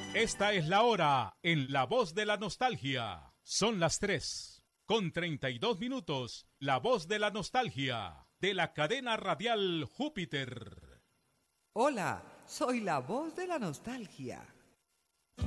Esta es la hora en La Voz de la Nostalgia. Son las 3:32. La Voz de la Nostalgia, de la cadena radial Júpiter. Hola, soy la Voz de la Nostalgia.